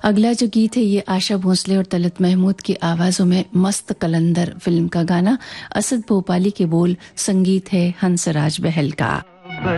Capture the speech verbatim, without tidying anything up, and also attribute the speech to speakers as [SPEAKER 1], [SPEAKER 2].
[SPEAKER 1] अगला जो गीत है ये आशा भोसले और तलत महमूद की आवाजों में मस्त कलंदर फिल्म का गाना, असद भोपाली के बोल, संगीत है हंसराज बहल का।